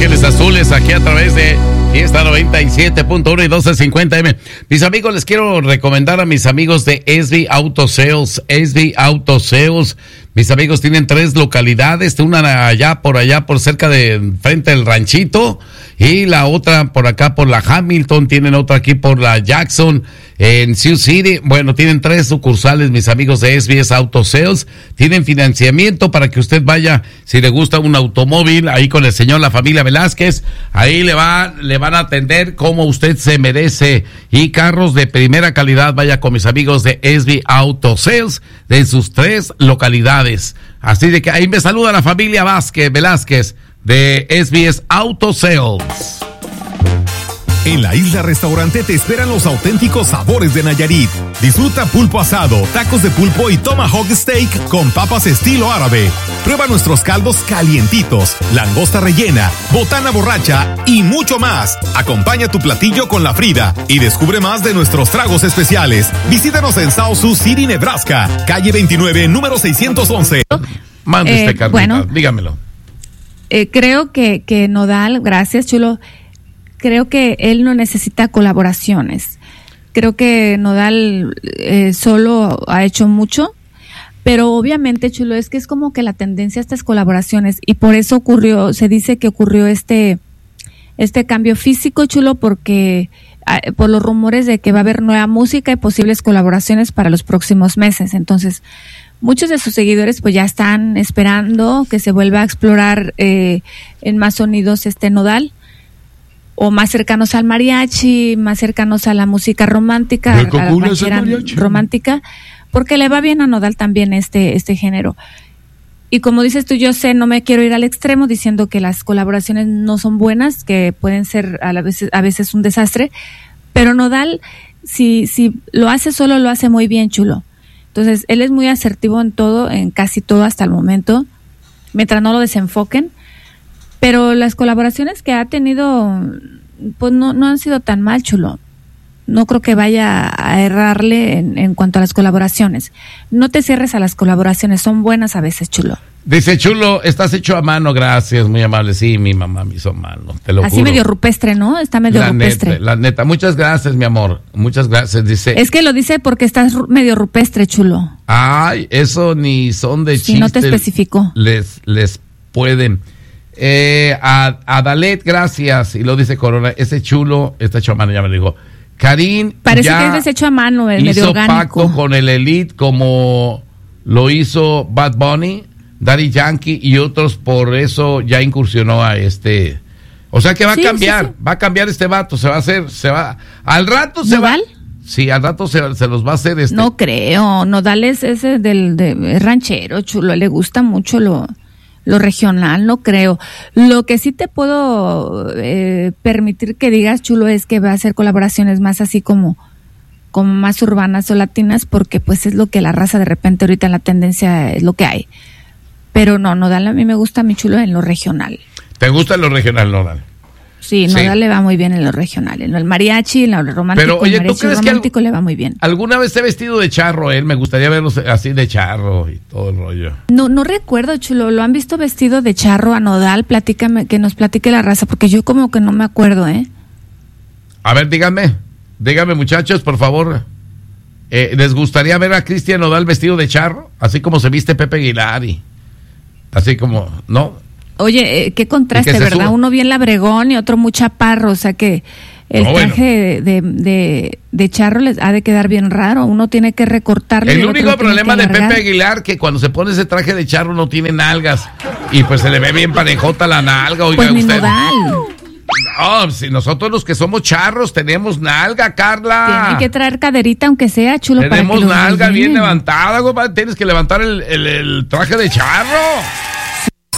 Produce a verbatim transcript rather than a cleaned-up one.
Ángeles Azules, aquí a través de Fiesta noventa y siete punto uno y doce cincuenta eme. Mis amigos, les quiero recomendar a mis amigos de S B Auto Sales. S B Auto Sales. Mis amigos tienen tres localidades, una allá por allá por cerca de frente del ranchito y la otra por acá por la Hamilton, tienen otra aquí por la Jackson en Sioux City. Bueno, tienen tres sucursales, mis amigos de S B S Auto Sales. Tienen financiamiento para que usted vaya, si le gusta un automóvil, ahí con el señor, la familia Velázquez, ahí le va, le van a atender como usted se merece, y carros de primera calidad. Vaya con mis amigos de S B Auto Sales de sus tres localidades. Así de que ahí me saluda la familia Vázquez, Velázquez de S B S Auto Sales. En la Isla Restaurante te esperan los auténticos sabores de Nayarit. Disfruta pulpo asado, tacos de pulpo y tomahawk steak con papas estilo árabe. Prueba nuestros caldos calientitos, langosta rellena, botana borracha y mucho más. Acompaña tu platillo con la Frida y descubre más de nuestros tragos especiales. Visítanos en South Sioux City, Nebraska, calle veintinueve, número seiscientos once. Mande Eh, este, Carlita, bueno. dígamelo. Eh, creo que, que Nodal, gracias, Chulo, creo que él no necesita colaboraciones. Creo que Nodal eh, solo ha hecho mucho, pero obviamente, Chulo, es que es como que la tendencia a estas colaboraciones, y por eso ocurrió, se dice que ocurrió este, este cambio físico, Chulo, porque eh, por los rumores de que va a haber nueva música y posibles colaboraciones para los próximos meses. Entonces, muchos de sus seguidores pues ya están esperando que se vuelva a explorar eh, en más sonidos este Nodal, o más cercanos al mariachi, más cercanos a la música romántica, a la ranchera romántica, porque le va bien a Nodal también este, este género. Y como dices tú, yo sé, no me quiero ir al extremo diciendo que las colaboraciones no son buenas, que pueden ser a, la vez, a veces un desastre, pero Nodal, si, si lo hace solo, lo hace muy bien, Chulo. Entonces, él es muy asertivo en todo, en casi todo hasta el momento, mientras no lo desenfoquen. Pero las colaboraciones que ha tenido, pues no, no han sido tan mal, Chulo. No creo que vaya a errarle en, en cuanto a las colaboraciones. No te cierres a las colaboraciones, son buenas a veces, Chulo. Dice Chulo, estás hecho a mano, gracias, muy amable. Sí, mi mamá me hizo mano, te lo Así juro. medio rupestre, ¿no? Está medio la rupestre. Neta, la neta, muchas gracias, mi amor, muchas gracias, dice. Es que lo dice porque estás ru- medio rupestre, Chulo. Ay, eso ni son de Sí, chiste. no te especificó. Les, les pueden. Eh, a, a Dalet, gracias, y lo dice Corona, ese Chulo está hecho a mano, ya me lo dijo. Karim Parece ya que es deshecho a mano, el medio hizo orgánico. pacto con el Elite como lo hizo Bad Bunny, Daddy Yankee y otros, por eso ya incursionó a este. O sea que va Sí, a cambiar, sí, sí. va a cambiar este vato, se va a hacer, se va, al rato se ¿Nodal? va. Sí, al rato se, se los va a hacer este. No creo, Nodal es ese del de, es ranchero, Chulo, le gusta mucho lo, lo regional, no creo. Lo que sí te puedo eh, permitir que digas, Chulo, es que va a hacer colaboraciones más así como, como más urbanas o latinas, porque pues es lo que la raza de repente ahorita en la tendencia es lo que hay. Pero no, Nodal a mí me gusta, mi Chulo, en lo regional. ¿Te gusta lo regional, Nodal? Sí, Sí. Nodal le va muy bien en lo regional, en el mariachi, en lo romántico, Pero, oye, el ¿tú mariachi crees que romántico le va muy bien. ¿Alguna vez he vestido de charro él? Me gustaría verlo así de charro y todo el rollo. No, no recuerdo, Chulo, ¿lo han visto vestido de charro a Nodal? Platícame, que nos platique la raza, porque yo como que no me acuerdo, ¿eh? A ver, díganme, díganme muchachos, por favor. Eh, ¿Les gustaría ver a Cristian Nodal vestido de charro? Así como se viste Pepe Aguilar y así como, ¿no? Oye, eh, qué contraste, Y que se ¿verdad? suba. Uno bien labregón y otro muy chaparro, o sea que el No, bueno. traje de, de, de charro les ha de quedar bien raro, uno tiene que recortarlo. y El otro único lo tiene problema que de Pepe alargar. Aguilar que cuando se pone ese traje de charro no tiene nalgas y pues se le ve bien parejota la nalga, oiga Pues ni usted. Nodal, No, si nosotros los que somos charros tenemos nalga, Carla. tiene que traer caderita aunque sea, Chulo, para que Tenemos lo nalga bien rellenen. levantada, compadre. Tienes que levantar el, el, el traje de charro.